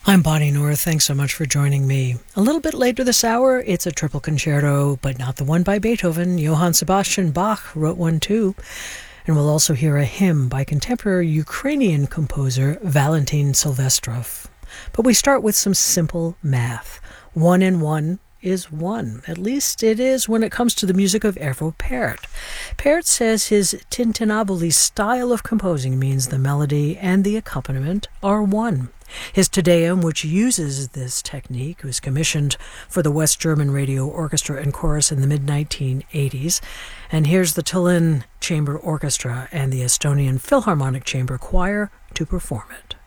I'm Bonnie North. Thanks so much for joining me. A little bit later this hour, it's a triple concerto, but not the one by Beethoven. Johann Sebastian Bach wrote one too. And we'll also hear a hymn by contemporary Ukrainian composer Valentin Silvestrov. But we start with some simple math. 1 and 1 is 1. At least it is when it comes to the music of Arvo Pärt. Pärt says his tintinnabuli style of composing means the melody and the accompaniment are 1. His Te Deum, which uses this technique, was commissioned for the West German Radio Orchestra and Chorus in the mid-1980s. And here's the Tallinn Chamber Orchestra and the Estonian Philharmonic Chamber Choir to perform it.